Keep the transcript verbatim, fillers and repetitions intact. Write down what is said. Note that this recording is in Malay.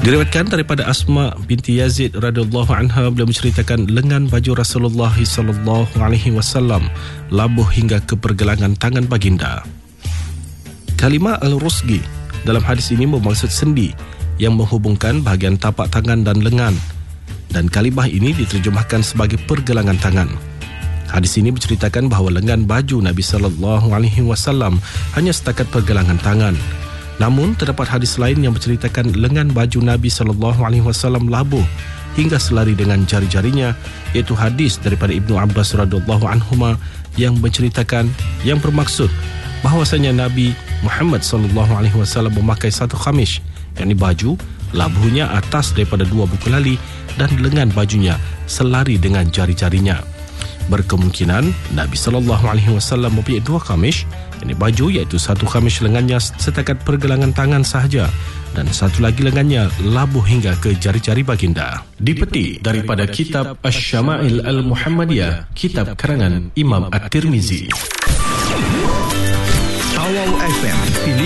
Diriwayatkan daripada Asma binti Yazid radhiyallahu anha, beliau menceritakan lengan baju Rasulullah sallallahu alaihi wasallam labuh hingga ke pergelangan tangan baginda. Kalimah al-rusgi dalam hadis ini bermaksud sendi yang menghubungkan bahagian tapak tangan dan lengan, dan kalimah ini diterjemahkan sebagai pergelangan tangan. Hadis ini menceritakan bahawa lengan baju Nabi sallallahu alaihi wasallam hanya setakat pergelangan tangan. Namun terdapat hadis lain yang menceritakan lengan baju Nabi sallallahu alaihi wasallam labuh hingga selari dengan jari-jarinya, iaitu hadis daripada Ibnu Abbas radhiyallahu anhuma yang menceritakan yang bermaksud bahawasanya Nabi Muhammad sallallahu alaihi wasallam memakai satu khamis, yakni baju labuhnya atas daripada dua buku lali dan lengan bajunya selari dengan jari-jarinya. Berkemungkinan Nabi sallallahu alaihi wasallam mempunyai dua khamis, yakni baju, iaitu satu khamis lengannya setakat pergelangan tangan sahaja dan satu lagi lengannya labuh hingga ke jari-jari baginda. Dipetik daripada kitab Asy-Syama'il Al-Muhammadiyah, kitab karangan Imam At-Tirmizi. Awal F M